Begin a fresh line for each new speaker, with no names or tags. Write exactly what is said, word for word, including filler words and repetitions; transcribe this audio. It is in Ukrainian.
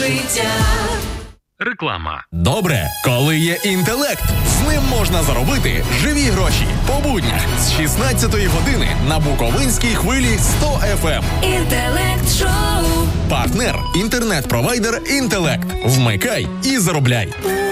життя.
Реклама.
Добре, коли є інтелект. З ним можна заробити живі гроші. По буднях з шістнадцятої години на Буковинській хвилі сто еф ем.
Інтелект-шоу.
Партнер – інтернет-провайдер «Інтелект». Вмикай і заробляй.